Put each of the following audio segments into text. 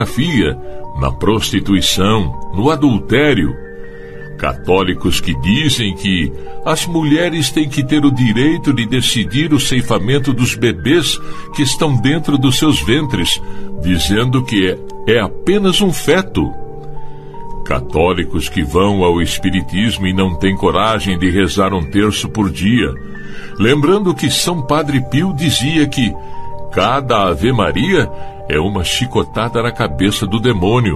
pornografia, na prostituição, no adultério. Católicos que dizem que as mulheres têm que ter o direito de decidir o ceifamento dos bebês que estão dentro dos seus ventres, dizendo que é apenas um feto. Católicos que vão ao espiritismo e não têm coragem de rezar um terço por dia, lembrando que São Padre Pio dizia que cada Ave Maria é uma chicotada na cabeça do demônio.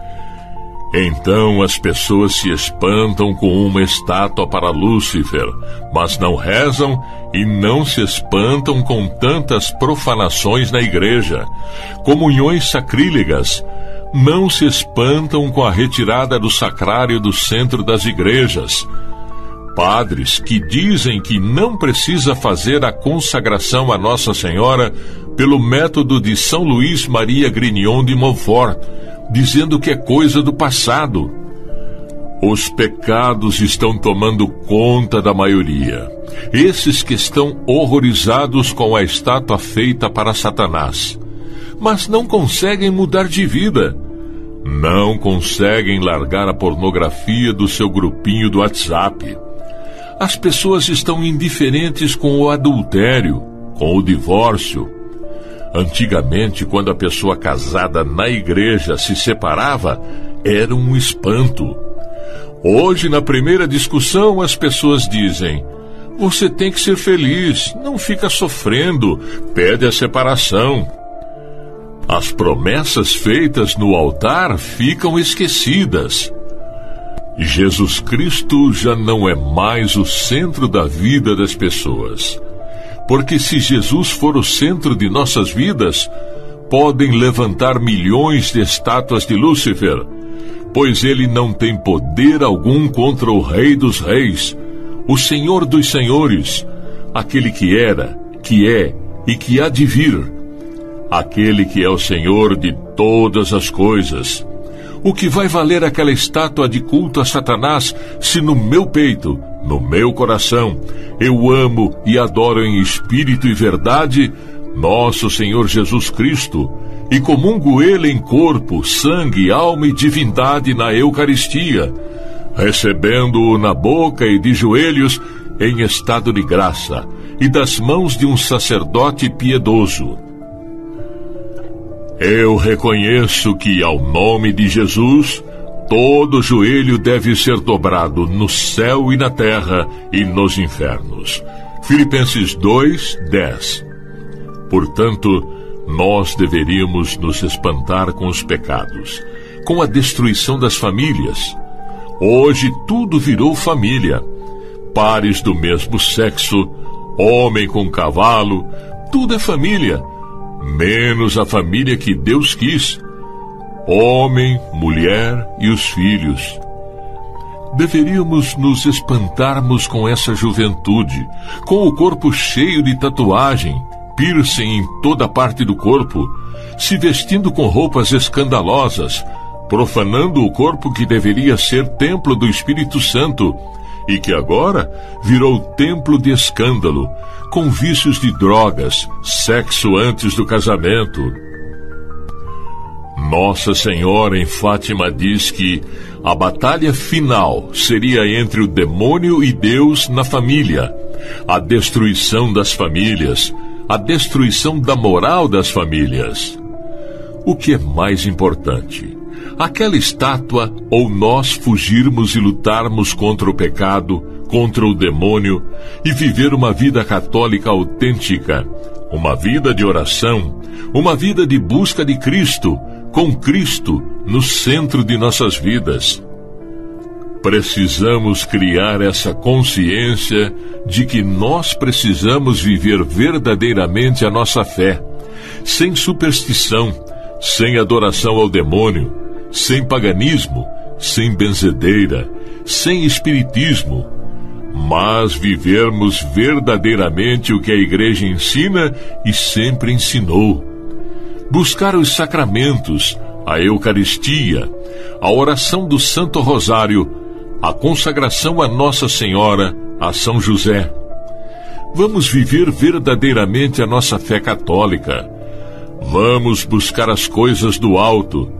Então as pessoas se espantam com uma estátua para Lúcifer, mas não rezam e não se espantam com tantas profanações na igreja, comunhões sacrílegas. Não se espantam com a retirada do sacrário do centro das igrejas. Padres que dizem que não precisa fazer a consagração a Nossa Senhora pelo método de São Luís Maria Grignion de Montfort, dizendo que é coisa do passado. Os pecados estão tomando conta da maioria. Esses que estão horrorizados com a estátua feita para Satanás, mas não conseguem mudar de vida. Não conseguem largar a pornografia do seu grupinho do WhatsApp. As pessoas estão indiferentes com o adultério, com o divórcio. Antigamente, quando a pessoa casada na igreja se separava, era um espanto. Hoje, na primeira discussão, as pessoas dizem: você tem que ser feliz, não fica sofrendo, pede a separação. As promessas feitas no altar ficam esquecidas. Jesus Cristo já não é mais o centro da vida das pessoas. Porque se Jesus for o centro de nossas vidas, podem levantar milhões de estátuas de Lúcifer, pois ele não tem poder algum contra o Rei dos Reis, o Senhor dos Senhores, aquele que era, que é e que há de vir, aquele que é o Senhor de todas as coisas. O que vai valer aquela estátua de culto a Satanás se no meu peito, no meu coração, eu amo e adoro em espírito e verdade nosso Senhor Jesus Cristo e comungo ele em corpo, sangue, alma e divindade na Eucaristia, recebendo-o na boca e de joelhos em estado de graça e das mãos de um sacerdote piedoso. Eu reconheço que, ao nome de Jesus, todo joelho deve ser dobrado no céu e na terra e nos infernos. Filipenses 2:10. Portanto, nós deveríamos nos espantar com os pecados, com a destruição das famílias. Hoje tudo virou família. Pares do mesmo sexo, homem com cavalo, tudo é família. Menos a família que Deus quis, homem, mulher e os filhos. Deveríamos nos espantarmos com essa juventude, com o corpo cheio de tatuagem, piercing em toda parte do corpo, se vestindo com roupas escandalosas, profanando o corpo que deveria ser templo do Espírito Santo, e que agora virou templo de escândalo, com vícios de drogas, sexo antes do casamento. Nossa Senhora em Fátima diz que a batalha final seria entre o demônio e Deus na família, a destruição das famílias, a destruição da moral das famílias. O que é mais importante? Aquela estátua ou nós fugirmos e lutarmos contra o pecado, contra o demônio e viver uma vida católica autêntica, uma vida de oração, uma vida de busca de Cristo, com Cristo no centro de nossas vidas. Precisamos criar essa consciência de que nós precisamos viver verdadeiramente a nossa fé, sem superstição, sem adoração ao demônio, sem paganismo, sem benzedeira, sem espiritismo, mas vivermos verdadeiramente o que a Igreja ensina e sempre ensinou. Buscar os sacramentos, a Eucaristia, a oração do Santo Rosário, a consagração a Nossa Senhora, a São José. Vamos viver verdadeiramente a nossa fé católica. Vamos buscar as coisas do alto,